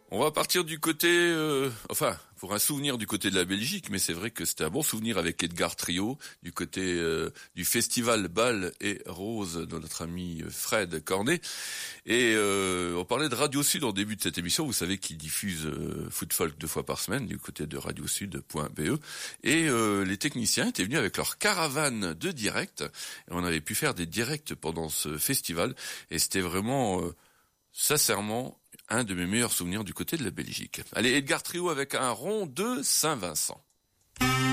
On va partir du côté, pour un souvenir du côté de la Belgique, mais c'est vrai que c'était un bon souvenir avec Edgar Trio, du côté du festival Bal et Rose de notre ami Fred Cornet. Et on parlait de Radio Sud en début de cette émission, vous savez qu'il diffuse Foot Folk 2 fois par semaine du côté de radiosud.be. Et les techniciens étaient venus avec leur caravane de direct, et on avait pu faire des directs pendant ce festival, et c'était vraiment... sincèrement, un de mes meilleurs souvenirs du côté de la Belgique. Allez, Edgar Trio avec un rond de Saint-Vincent.